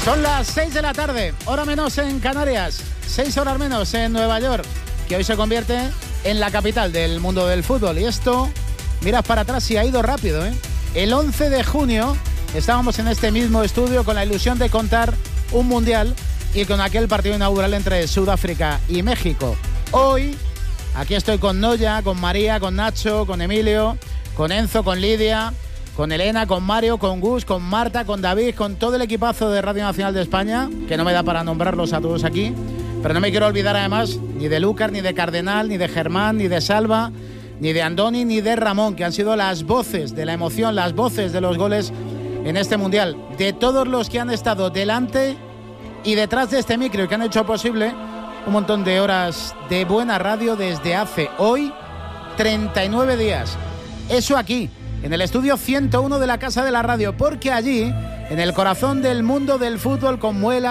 Son las 6 de la tarde, hora menos en Canarias, 6 horas menos en Nueva York, que hoy se convierte en la capital del mundo del fútbol. Y esto, miras para atrás y ha ido rápido, ¿eh? El 11 de junio estábamos en este mismo estudio con la ilusión de contar un mundial y con aquel partido inaugural entre Sudáfrica y México. Hoy, aquí estoy con Noya, con María, con Nacho, con Emilio, con Enzo, con Lidia, con Elena, con Mario, con Gus, con Marta, con David, con todo el equipazo de Radio Nacional de España, que no me da para nombrarlos a todos aquí, pero no me quiero olvidar además ni de Lucas, ni de Cardenal, ni de Germán, ni de Salva, ni de Andoni, ni de Ramón, que han sido las voces de la emoción, las voces de los goles en este Mundial, de todos los que han estado delante y detrás de este micro y que han hecho posible un montón de horas de buena radio desde hace hoy 39 días. Eso aquí, en el estudio 101 de la Casa de la Radio, porque allí, en el corazón del mundo del fútbol, con Muela,